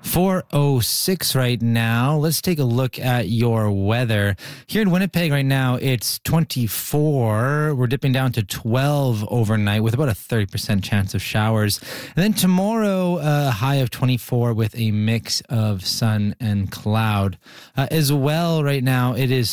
4:06 right now. Let's take a look at your weather. Here in Winnipeg right now, it's 24. We're dipping down to 12 overnight with about a 30% chance of showers. And then tomorrow, a high of 24 with a mix of sun and cloud. As well, right now, it is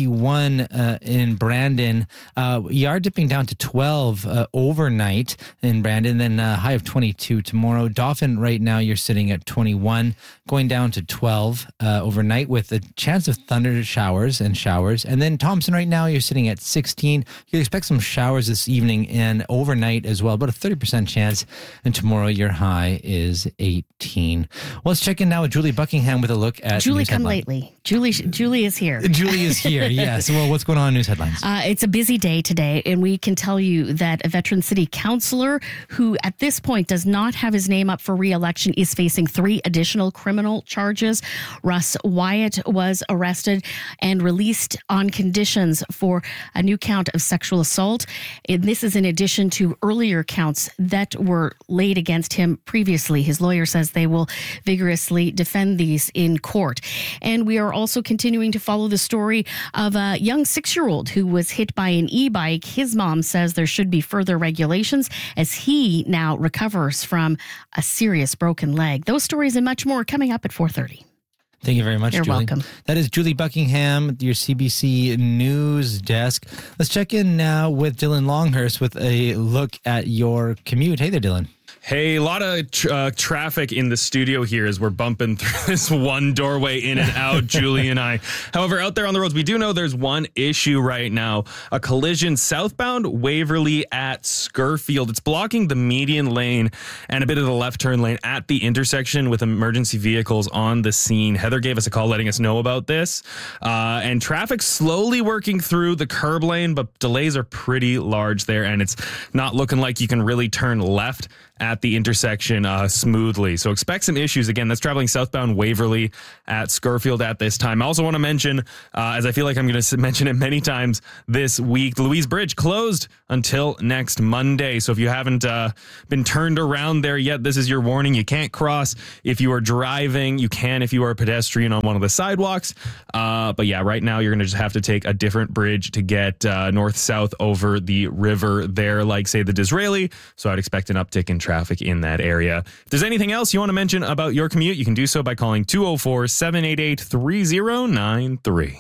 21 in Brandon. We are dipping down to 12 overnight in Brandon, then a high of 22 tomorrow. Dauphin right now, you're sitting at 21. Going down to 12 overnight with a chance of thunder showers. And then Thompson right now, you're sitting at 16. You expect some showers this evening and overnight as well, about a 30% chance. And tomorrow your high is 18. Well, let's check in now with Julie Buckingham with a look at Julie news come headlines. lately. Julie is here. Julie is here, yes. Well, what's going on in news headlines? It's a busy day today, and we can tell you that a veteran city councillor who at this point does not have his name up for re-election is facing 3 additional criminal charges. Russ Wyatt was arrested and released on conditions for a new count of sexual assault. And this is in addition to earlier counts that were laid against him previously. His lawyer says they will vigorously defend these in court. And we are also continuing to follow the story of a young 6-year-old who was hit by an e-bike. His mom says there should be further regulations as he now recovers from a serious broken leg. Those stories and much more coming up at 4:30. Thank you very much, You're Julie. welcome. That is Julie Buckingham, your CBC News desk. Let's check in now with Dylan Longhurst with a look at your commute. Hey there, Dylan. Hey, a lot of traffic in the studio here as we're bumping through this one doorway in and out, Julie and I. However, out there on the roads, we do know there's one issue right now. A collision southbound Waverly at Scurfield. It's blocking the median lane and a bit of the left turn lane at the intersection with emergency vehicles on the scene. Heather gave us a call letting us know about this. And traffic slowly working through the curb lane, but delays are pretty large there, and it's not looking like you can really turn left at the intersection smoothly. So expect some issues. Again, that's traveling southbound Waverly at Scurfield at this time. I also want to mention, as I feel like I'm going to mention it many times this week, the Louise Bridge closed until next Monday. So if you haven't been turned around there yet, this is your warning. You can't cross if you are driving. You can if you are a pedestrian on one of the sidewalks. But yeah, right now you're going to just have to take a different bridge to get north-south over the river there, like, say, the Disraeli. So I'd expect an uptick in traffic in that area. If there's anything else you want to mention about your commute, you can do so by calling 204-788-3093.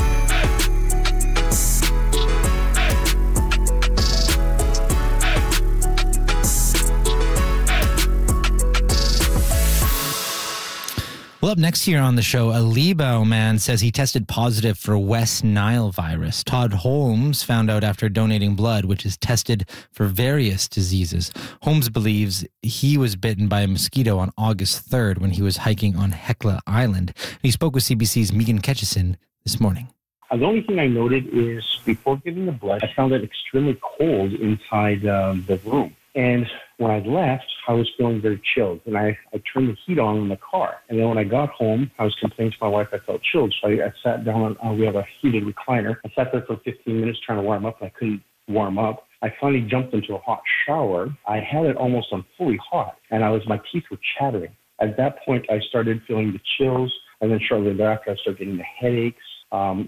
Well, up next here on the show, a Libau man says he tested positive for West Nile virus. Todd Holmes found out after donating blood, which is tested for various diseases. Holmes believes he was bitten by a mosquito on August 3rd when he was hiking on Hecla Island. He spoke with CBC's Megan Ketchison this morning. The only thing I noted is before giving the blood, I found it extremely cold inside the room. And when I left, I was feeling very chilled. And I turned the heat on in the car. And then when I got home, I was complaining to my wife I felt chilled. So I sat down on, we have a heated recliner. I sat there for 15 minutes trying to warm up, and I couldn't warm up. I finally jumped into a hot shower. I had it almost on fully hot, and my teeth were chattering. At that point, I started feeling the chills. And then shortly thereafter, I started getting the headaches. And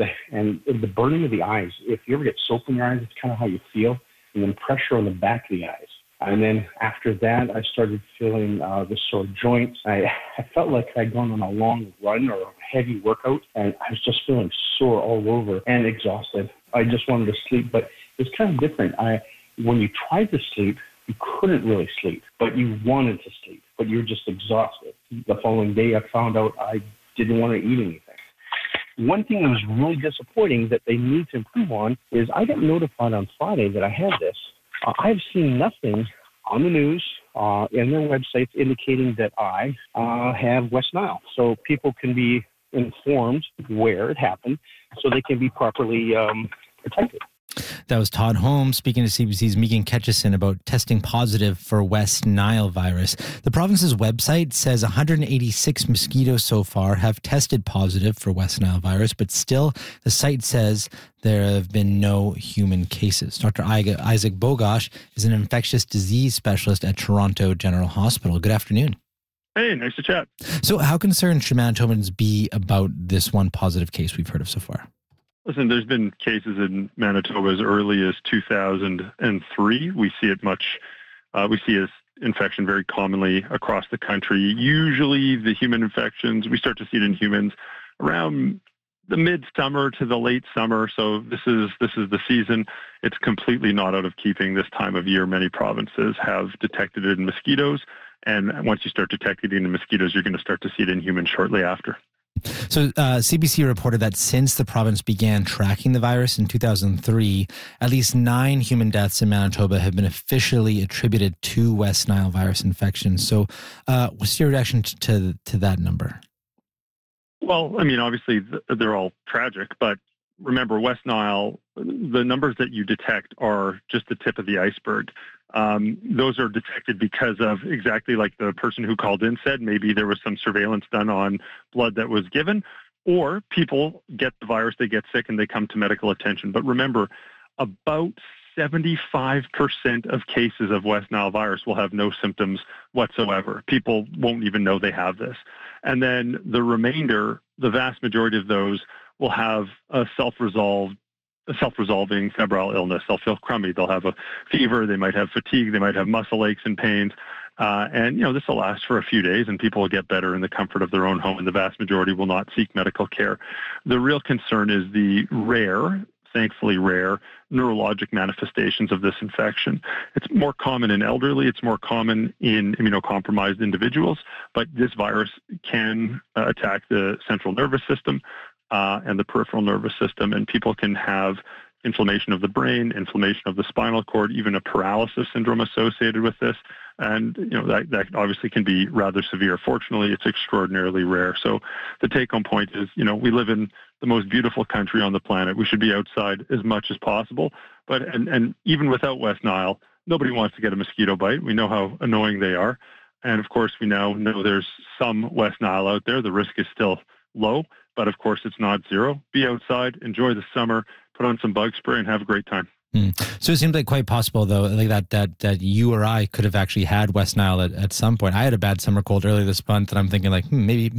the burning of the eyes. If you ever get soap in your eyes, it's kind of how you feel. And then pressure on the back of the eyes. And then after that, I started feeling the sore joints. I felt like I'd gone on a long run or a heavy workout, and I was just feeling sore all over and exhausted. I just wanted to sleep, but it was kind of different. When you tried to sleep, you couldn't really sleep, but you wanted to sleep, but you were just exhausted. The following day, I found out I didn't want to eat anything. One thing that was really disappointing that they need to improve on is I got notified on Friday that I had this. I've seen nothing on the news, in their websites indicating that I have West Nile. So people can be informed where it happened so they can be properly protected. That was Todd Holmes speaking to CBC's Megan Ketchison about testing positive for West Nile virus. The province's website says 186 mosquitoes so far have tested positive for West Nile virus, but still the site says there have been no human cases. Dr. Isaac Bogosh is an infectious disease specialist at Toronto General Hospital. Good afternoon. Hey, nice to chat. So how concerned should Manitobans be about this one positive case we've heard of so far? Listen, there's been cases in Manitoba as early as 2003. We see it we see this infection very commonly across the country. Usually the human infections, we start to see it in humans around the midsummer to the late summer. So this is the season. It's completely not out of keeping this time of year. Many provinces have detected it in mosquitoes. And once you start detecting it in mosquitoes, you're going to start to see it in humans shortly after. So CBC reported that since the province began tracking the virus in 2003, at least 9 human deaths in Manitoba have been officially attributed to West Nile virus infections. So what's your reaction to that number? Well, I mean, obviously, they're all tragic, but remember, West Nile, the numbers that you detect are just the tip of the iceberg. Those are detected because of exactly like the person who called in said, maybe there was some surveillance done on blood that was given, or people get the virus, they get sick, and they come to medical attention. But remember, about 75% of cases of West Nile virus will have no symptoms whatsoever. People won't even know they have this. And then the remainder, the vast majority of those, will have a self-resolving febrile illness. They'll feel crummy. They'll have a fever. They might have fatigue. They might have muscle aches and pains. And this will last for a few days, and people will get better in the comfort of their own home, and the vast majority will not seek medical care. The real concern is the thankfully rare, neurologic manifestations of this infection. It's more common in elderly. It's more common in immunocompromised individuals, but this virus can attack the central nervous system and the peripheral nervous system, and people can have inflammation of the brain, inflammation of the spinal cord, even a paralysis syndrome associated with this. And, that obviously can be rather severe. Fortunately, it's extraordinarily rare. So the take-home point is, we live in the most beautiful country on the planet. We should be outside as much as possible. But, and even without West Nile, nobody wants to get a mosquito bite. We know how annoying they are. And of course, we now know there's some West Nile out there. The risk is still low, but of course it's not zero. Be outside, enjoy the summer, put on some bug spray, and have a great time. So it seems like quite possible, though, like that you or I could have actually had West Nile at some point. I had a bad summer cold earlier this month, and I'm thinking like maybe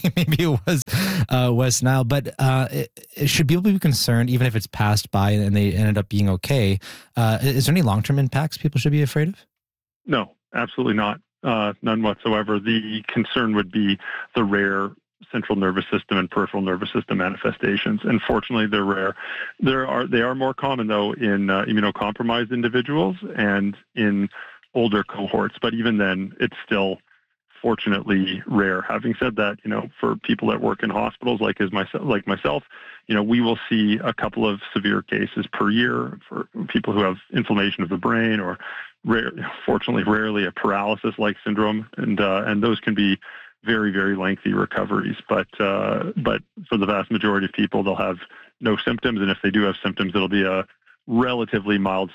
it was West Nile. But should people be concerned, even if it's passed by and they ended up being okay? Is there any long-term impacts people should be afraid of? No, absolutely not. None whatsoever. The concern would be the rare central nervous system and peripheral nervous system manifestations. And fortunately, they're rare. They are more common, though, in immunocompromised individuals and in older cohorts. But even then, it's still fortunately rare. Having said that, for people that work in hospitals like myself, we will see a couple of severe cases per year for people who have inflammation of the brain or fortunately rarely a paralysis-like syndrome. And those can be very, very lengthy recoveries, but for the vast majority of people, they'll have no symptoms, and if they do have symptoms, it'll be a relatively mild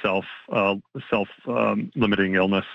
self-limiting illness.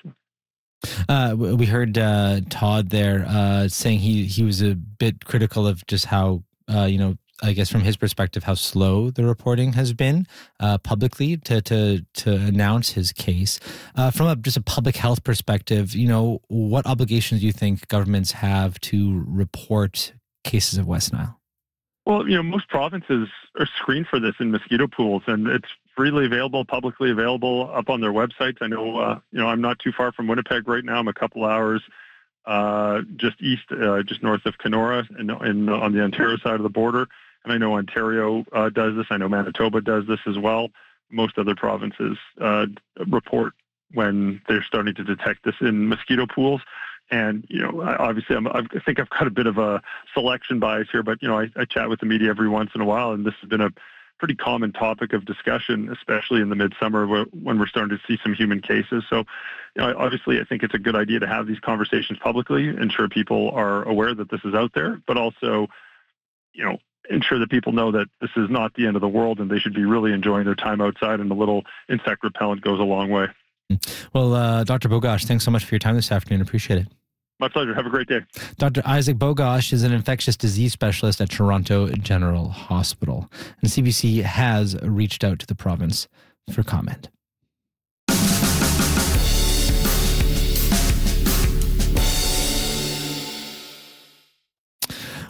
We heard Todd there saying he was a bit critical of just how I guess from his perspective, how slow the reporting has been publicly to announce his case. From just a public health perspective, what obligations do you think governments have to report cases of West Nile? Well, most provinces are screened for this in mosquito pools, and it's freely available, publicly available up on their websites. I know, I'm not too far from Winnipeg right now. I'm a couple hours just north of Kenora and on the Ontario side of the border. And I know Ontario does this. I know Manitoba does this as well. Most other provinces report when they're starting to detect this in mosquito pools. And, obviously I think I've got a bit of a selection bias here, but, I chat with the media every once in a while, and this has been a pretty common topic of discussion, especially in the midsummer when we're starting to see some human cases. So, obviously I think it's a good idea to have these conversations publicly, ensure people are aware that this is out there, but also, ensure that people know that this is not the end of the world and they should be really enjoying their time outside, and a little insect repellent goes a long way. Well, Dr. Bogosh, thanks so much for your time this afternoon. Appreciate it. My pleasure. Have a great day. Dr. Isaac Bogosh is an infectious disease specialist at Toronto General Hospital, and CBC has reached out to the province for comment.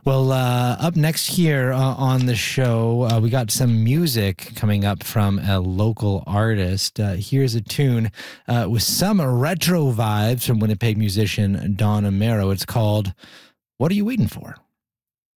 Well, up next here on the show, we got some music coming up from a local artist. Here's a tune with some retro vibes from Winnipeg musician Don Amaro. It's called What Are You Waiting For?